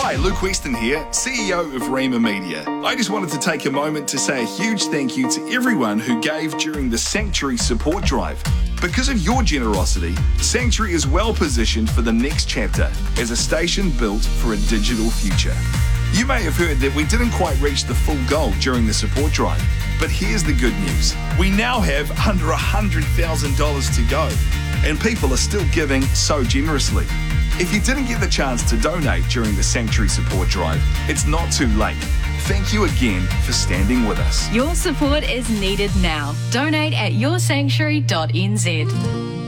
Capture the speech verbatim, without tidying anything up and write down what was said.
Hi, Luke Weston here, C E O of Rhema Media. I just wanted to take a moment to say a huge thank you to everyone who gave during the Sanctuary support drive. Because of your generosity, Sanctuary is well positioned for the next chapter as a station built for a digital future. You may have heard that we didn't quite reach the full goal during the support drive, but here's the good news. We now have under one hundred thousand dollars to go, and people are still giving so generously. If you didn't get the chance to donate during the Sanctuary support drive, it's not too late. Thank you again for standing with us. Your support is needed now. Donate at your sanctuary dot n z.